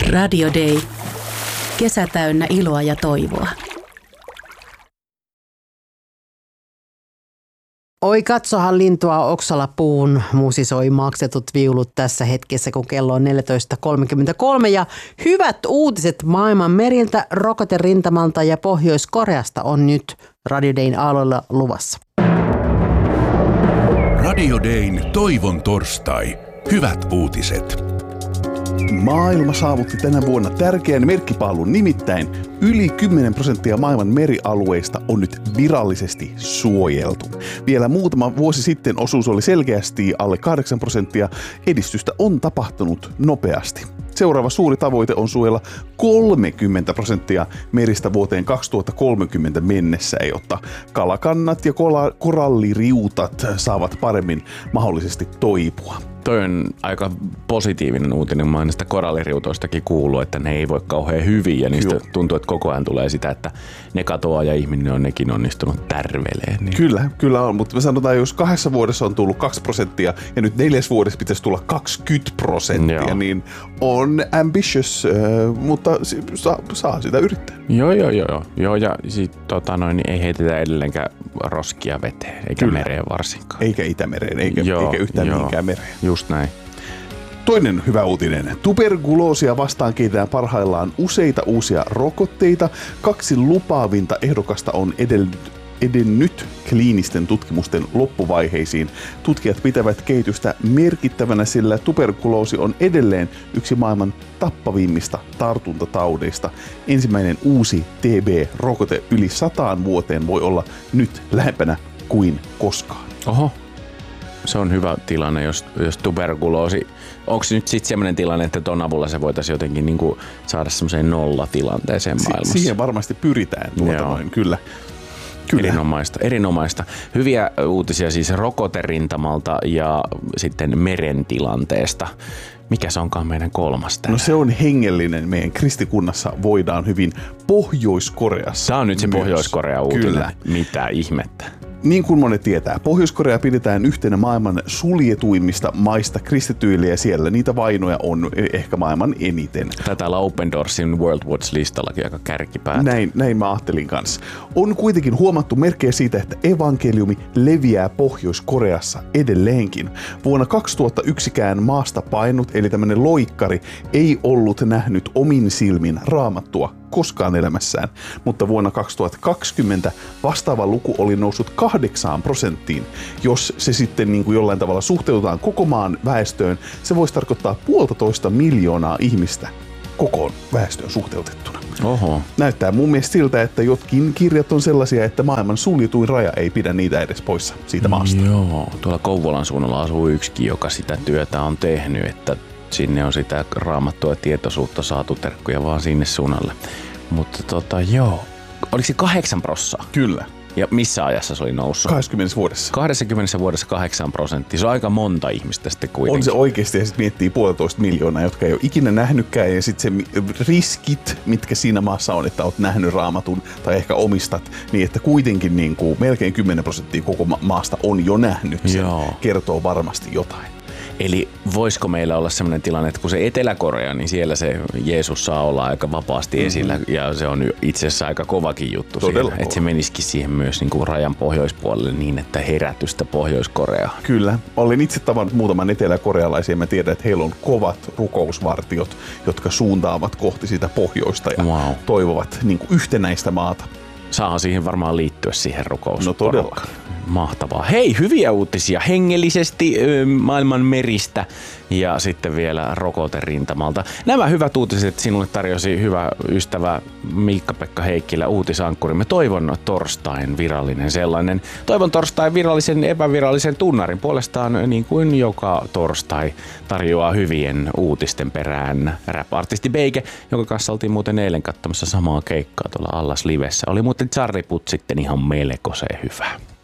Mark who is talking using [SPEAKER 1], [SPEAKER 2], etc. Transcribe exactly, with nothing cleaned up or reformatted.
[SPEAKER 1] Radio Day. Kesä täynnä iloa ja toivoa.
[SPEAKER 2] Oi katsohan lintua oksalla puun, musisoi maksetut viulut tässä hetkessä, kun kello on neljätoista kolmekymmentäkolme. Ja hyvät uutiset maailman meriltä, rokoterintamalta ja Pohjois-Koreasta on nyt Radio Dayn aalloilla luvassa.
[SPEAKER 3] Radio Dayn toivon torstai. Hyvät uutiset.
[SPEAKER 4] Maailma saavutti tänä vuonna tärkeän merkkipaalun, nimittäin yli kymmenen prosenttia maailman merialueista on nyt virallisesti suojeltu. Vielä muutama vuosi sitten osuus oli selkeästi alle kahdeksan prosenttia. Edistystä on tapahtunut nopeasti. Seuraava suuri tavoite on suojella kolmekymmentä prosenttia meristä vuoteen kaksituhattakolmekymmentä mennessä, jotta kalakannat ja koralliriutat saavat paremmin mahdollisesti toipua.
[SPEAKER 5] Toi on aika positiivinen uutinen. Mä oon näistä koralliriutoistakin kuullut, että ne ei voi kauhean hyvin ja niistä Joo. tuntuu, että koko ajan tulee sitä, että ne katoaa ja ihminen on nekin onnistunut tärveleen. Niin.
[SPEAKER 4] Kyllä, kyllä on, mutta me sanotaan, jos kahdessa vuodessa on tullut kaksi prosenttia ja nyt neljäs vuodessa pitäisi tulla kaksikymmentä prosenttia, Joo. niin on ambitious, mutta saa, saa sitä yrittää.
[SPEAKER 5] Joo, joo, joo. joo ja sit, tota noin, niin ei heitetä edelleenkään roskia veteen, eikä Kyllä. mereen varsinkaan.
[SPEAKER 4] Eikä Itämereen, eikä, joo, eikä yhtään joo. mihinkään mereen.
[SPEAKER 5] Just näin.
[SPEAKER 4] Toinen hyvä uutinen. Tuberkuloosia vastaan kehitetään parhaillaan useita uusia rokotteita. Kaksi lupaavinta ehdokasta on edennyt, edennyt kliinisten tutkimusten loppuvaiheisiin. Tutkijat pitävät kehitystä merkittävänä, sillä tuberkuloosi on edelleen yksi maailman tappavimmista tartuntataudeista. Ensimmäinen uusi T B-rokote yli sataan vuoteen voi olla nyt lähempänä kuin koskaan.
[SPEAKER 5] Oho. Se on hyvä tilanne, jos, jos tuberkuloosi. Onko nyt sitten sellainen tilanne, että ton avulla se voitaisiin jotenkin niinku saada semmoiseen nollatilanteeseen si- maailmassa?
[SPEAKER 4] Siihen varmasti pyritään tuota noin, kyllä. Kyllä.
[SPEAKER 5] Erinomaista, erinomaista. Hyviä uutisia siis rokoterintamalta ja sitten meren tilanteesta. Mikä se onkaan meidän kolmas tänään?
[SPEAKER 4] No se on hengellinen. Meidän kristikunnassa voidaan hyvin Pohjois-Koreassa.
[SPEAKER 5] Tämä on nyt se
[SPEAKER 4] myös.
[SPEAKER 5] Pohjois-Korea uutinen.
[SPEAKER 4] Kyllä.
[SPEAKER 5] Mitä ihmettä?
[SPEAKER 4] Niin kuin monet tietää, Pohjois-Korea pidetään yhtenä maailman suljetuimmista maista kristityille ja siellä niitä vainoja on ehkä maailman eniten.
[SPEAKER 5] Tätä Open Doorsin World Watch-listallakin aika kärkipäätä.
[SPEAKER 4] Näin, näin mä ajattelin kanssa. On kuitenkin huomattu merkkejä siitä, että evankeliumi leviää Pohjois-Koreassa edelleenkin. Vuonna kaksituhattayksikään maasta painut, eli tämmöinen loikkari, ei ollut nähnyt omin silmin Raamattua koskaan elämässään, mutta vuonna kaksituhattakaksikymmentä vastaava luku oli noussut kahdeksaan prosenttiin. Jos se sitten niin kuin jollain tavalla suhteutetaan koko maan väestöön, se voisi tarkoittaa puolitoista miljoonaa ihmistä kokoon väestöön suhteutettuna.
[SPEAKER 5] Oho.
[SPEAKER 4] Näyttää mun mielestä siltä, että jotkin kirjat on sellaisia, että maailman suljetuin raja ei pidä niitä edes poissa siitä maasta.
[SPEAKER 5] Joo, tuolla Kouvolan suunnalla asuu yksikin, joka sitä työtä on tehnyt, että sinne on sitä raamattua ja tietoisuutta saatu, terkkuja vaan sinne suunnalle. Mutta tota joo, oliko se kahdeksan prossaa?
[SPEAKER 4] Kyllä.
[SPEAKER 5] Ja missä ajassa se oli noussut?
[SPEAKER 4] kaksikymmentä vuodessa.
[SPEAKER 5] kaksikymmentä vuodessa kahdeksan prosenttia. Se on aika monta ihmistä sitten kuitenkin.
[SPEAKER 4] On se oikeasti, ja sitten miettii puolitoista miljoonaa, jotka ei ole ikinä nähnytkään, ja sitten se riskit, mitkä siinä maassa on, että olet nähnyt Raamatun tai ehkä omistat, niin että kuitenkin niin kuin melkein kymmenen prosenttia koko maasta on jo nähnyt sen. Joo. Kertoo varmasti jotain.
[SPEAKER 5] Eli voisiko meillä olla sellainen tilanne, että kun se Etelä-Korea, niin siellä se Jeesus saa olla aika vapaasti mm-hmm. esillä ja se on itse asiassa aika kovakin juttu siellä, että se menisikin siihen myös niin kuin rajan pohjoispuolelle niin, että herätystä Pohjois-Koreaan.
[SPEAKER 4] Kyllä. Olen itse tavannut muutaman eteläkorealaisia ja mä tiedän, että heillä on kovat rukousvartiot, jotka suuntaavat kohti sitä pohjoista ja wow. toivovat niin kuin yhtenäistä maata.
[SPEAKER 5] Saahan siihen varmaan liittyä siihen rukousporukkaan.
[SPEAKER 4] No todella.
[SPEAKER 5] Mahtavaa. Hei, hyviä uutisia hengellisesti ö, maailman meristä ja sitten vielä rokoterintamalta. Nämä hyvät uutiset sinulle tarjosi hyvä ystävä Miikka-Pekka Heikkilä, uutisankkurimme. Toivon torstain virallinen sellainen. Toivon torstain virallisen epävirallisen tunnarin puolestaan niin kuin joka torstai tarjoaa hyvien uutisten perään rap-artisti Beike, jonka kanssa oltiin muuten eilen katsomassa samaa keikkaa tuolla Allas Livessä. Oli muuten Charriput sitten ihan melkoisen hyvä.